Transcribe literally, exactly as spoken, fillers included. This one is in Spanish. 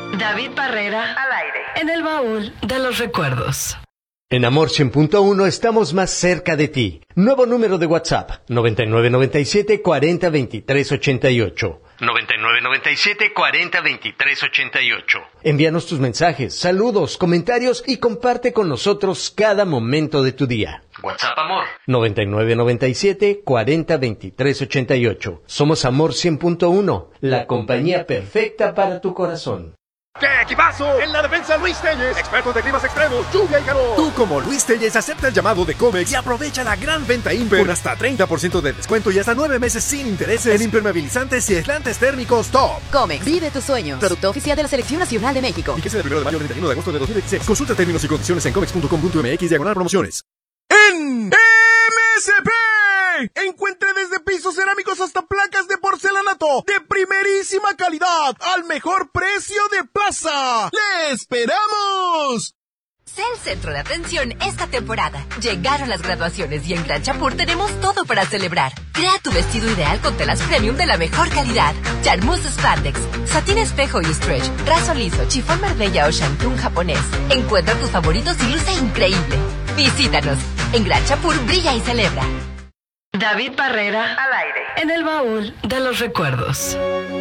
David Barrera al aire en el baúl de los recuerdos. En Amor cien punto uno estamos más cerca de ti. Nuevo número de WhatsApp, noventa y nueve noventa y siete cuarenta veintitrés ochenta y ocho. noventa y nueve noventa y siete cuarenta veintitrés ochenta y ocho. Envíanos tus mensajes, saludos, comentarios y comparte con nosotros cada momento de tu día. WhatsApp Amor. noventa y nueve noventa y siete cuarenta veintitrés ochenta y ocho. Somos Amor cien punto uno, la compañía perfecta para tu corazón. ¡Qué equipazo! En la defensa, Luis Telles, expertos de climas extremos, lluvia y calor. Tú, como Luis Telles, acepta el llamado de Comex y aprovecha la gran venta Imper con hasta treinta por ciento de descuento y hasta nueve meses sin intereses en impermeabilizantes y aislantes térmicos top. Comex, vive tus sueños. Producto oficial de la Selección Nacional de México. Fíjese del primero de mayo al treinta y uno de agosto de dos mil dieciséis. Consulta términos y condiciones en comex punto com punto m x diagonal promociones. En M S P. Encuentre desde pisos cerámicos hasta placas de porcelanato de primerísima calidad al mejor precio de plaza. ¡Le esperamos! Sé el centro de atención esta temporada. Llegaron las graduaciones y en Gran Chapur tenemos todo para celebrar. Crea tu vestido ideal con telas premium de la mejor calidad. Charmuse Spandex, satín espejo y stretch, raso liso, chifón Marbella o shantung japonés. Encuentra tus favoritos y luce increíble. Visítanos. En Gran Chapur brilla y celebra. David Barrera al aire en el baúl de los recuerdos.